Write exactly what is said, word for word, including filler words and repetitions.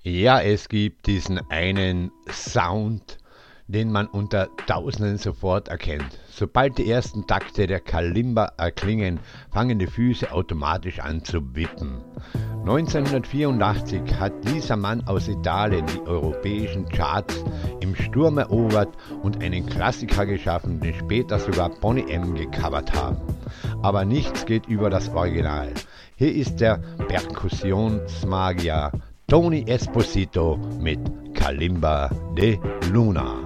Ja, es gibt diesen einen Sound, den man unter Tausenden sofort erkennt. Sobald die ersten Takte der Kalimba erklingen, fangen die Füße automatisch an zu wippen. neunzehnhundertvierundachtzig hat dieser Mann aus Italien die europäischen Charts im Sturm erobert und einen Klassiker geschaffen, den später sogar Boney M. gecovert haben. Aber nichts geht über das Original. Hier ist der Perkussionsmagier Tony Esposito mit Kalimba de Luna.